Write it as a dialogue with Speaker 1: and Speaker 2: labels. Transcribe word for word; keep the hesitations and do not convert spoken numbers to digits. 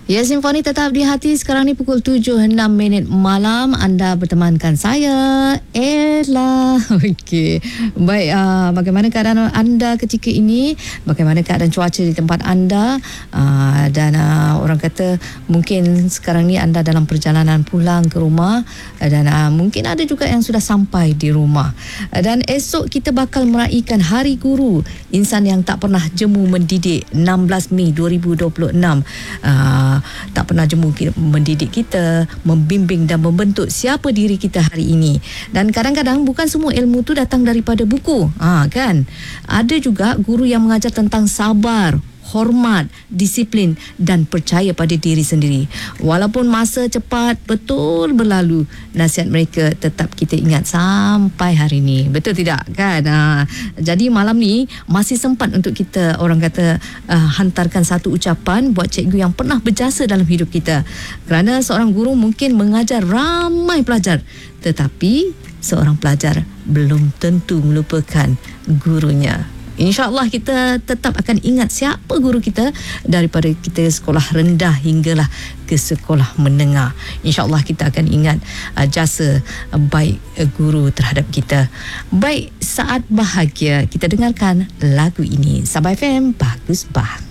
Speaker 1: Ya, Simfoni tetap di hati. Sekarang ni pukul tujuh enam minit malam. Anda bertemankan saya, Ella. Okey. Baik, uh, bagaimana keadaan anda ketika ini? Bagaimana keadaan cuaca di tempat anda? Uh, dan uh, orang kata mungkin sekarang ni anda dalam perjalanan pulang ke rumah, uh, dan uh, mungkin ada juga yang sudah sampai di rumah. Uh, dan esok kita bakal meraihkan Hari Guru, insan yang tak pernah jemu mendidik, enam belas Mei dua ribu dua puluh enam. Uh, tak pernah jemu mendidik kita, membimbing dan membentuk siapa diri kita hari ini. Dan kadang-kadang bukan semua ilmu tu datang daripada buku, ha, kan? Ada juga guru yang mengajar tentang sabar, hormat, disiplin dan percaya pada diri sendiri. Walaupun masa cepat betul berlalu, nasihat mereka tetap kita ingat sampai hari ini. Betul tidak, kan? Ha, jadi malam ni masih sempat untuk kita, orang kata, uh, hantarkan satu ucapan buat cikgu yang pernah berjasa dalam hidup kita. Kerana seorang guru mungkin mengajar ramai pelajar, tetapi seorang pelajar belum tentu melupakan gurunya. InsyaAllah kita tetap akan ingat siapa guru kita, daripada kita sekolah rendah hinggalah ke sekolah menengah. InsyaAllah kita akan ingat uh, jasa uh, baik uh, guru terhadap kita. Baik, saat bahagia kita dengarkan lagu ini. Sabah F M, bagus bah.